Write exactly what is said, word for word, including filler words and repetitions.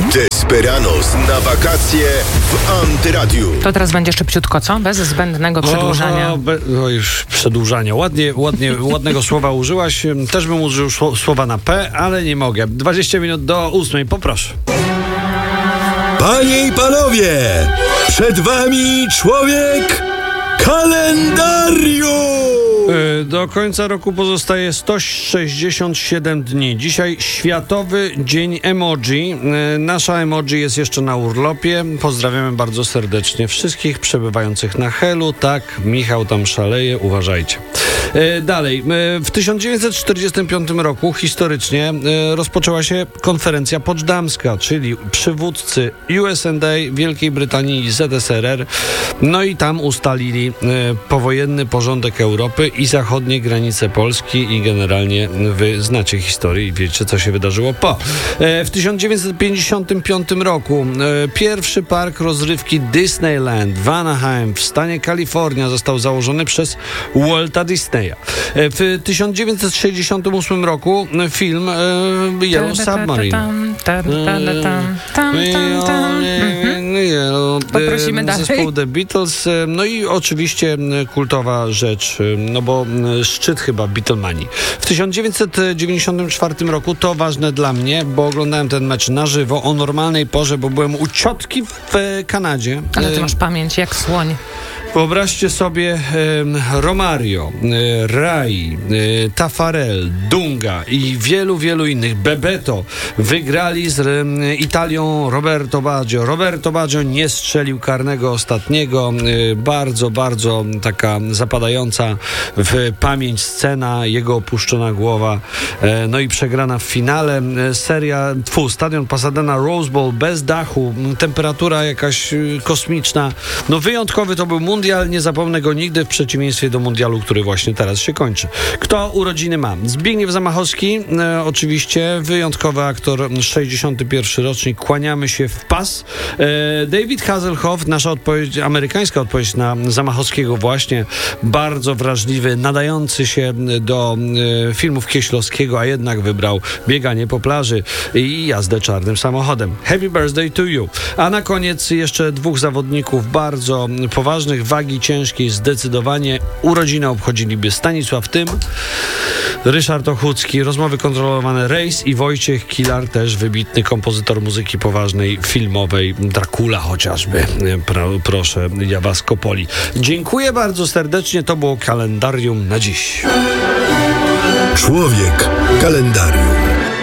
Desperados na wakacje w Antyradiu. To teraz będzie szybciutko, co? Bez zbędnego przedłużania. O, be, o już przedłużania. Ładnie, ładnie, ładnego słowa użyłaś. Też bym użył słowa na P, ale nie mogę. dwadzieścia minut do ósmej, poproszę. Panie i panowie, przed wami człowiek kalendarium. Do końca roku pozostaje sto sześćdziesiąt siedem dni. Dzisiaj Światowy Dzień Emoji. Nasza emoji jest jeszcze na urlopie. Pozdrawiamy bardzo serdecznie wszystkich przebywających na Helu. Tak, Michał tam szaleje, uważajcie. Dalej, w tysiąc dziewięćset czterdziestym piątym roku historycznie rozpoczęła się konferencja poczdamska, czyli przywódcy U S A, Wielkiej Brytanii i Z S R R. No i tam ustalili powojenny porządek Europy i zachodnie granice Polski i generalnie wy znacie historię i wiecie, co się wydarzyło po. W tysiąc dziewięćset pięćdziesiątym piątym roku pierwszy park rozrywki Disneyland w Anaheim w stanie Kalifornia został założony przez Walta Disneya. W tysiąc dziewięćset sześćdziesiątym ósmym roku film Yellow Submarine. Poprosimy dalej. Zespół The Beatles. No i oczywiście kultowa rzecz, no bo szczyt chyba Beatlemanii. W tysiąc dziewięćset dziewięćdziesiątym czwartym roku, to ważne dla mnie, bo oglądałem ten mecz na żywo o normalnej porze, bo byłem u ciotki w Kanadzie. Ale ty masz pamięć jak słoń. Wyobraźcie sobie e, Romario, e, Rai, e, Taffarel, Dunga i wielu, wielu innych. Bebeto wygrali z e, Italią Roberto Baggio. Roberto Baggio nie strzelił karnego ostatniego. E, bardzo, bardzo taka zapadająca w pamięć scena, jego opuszczona głowa. E, no i przegrana w finale. E, seria, tfu, stadion Pasadena Rose Bowl bez dachu, temperatura jakaś e, kosmiczna. No wyjątkowy to był mundial. Mundial, nie zapomnę go nigdy, w przeciwieństwie do mundialu, który właśnie teraz się kończy. Kto urodziny ma? Zbigniew Zamachowski, e, oczywiście, wyjątkowy aktor, sześćdziesiąty pierwszy rocznik, kłaniamy się w pas. E, David Hasselhoff, nasza odpowiedź, amerykańska odpowiedź na Zamachowskiego właśnie, bardzo wrażliwy, nadający się do e, filmów Kieślowskiego, a jednak wybrał bieganie po plaży i jazdę czarnym samochodem. Happy birthday to you. A na koniec jeszcze dwóch zawodników bardzo poważnych, wagi ciężkiej, zdecydowanie urodziny obchodziliby Stanisław Tym, Ryszard Ochucki, rozmowy kontrolowane Rejs i Wojciech Kilar, też wybitny kompozytor muzyki poważnej, filmowej, Dracula chociażby. Pro, proszę, Jawasko Poli. Dziękuję bardzo serdecznie, to było kalendarium na dziś. Człowiek kalendarium.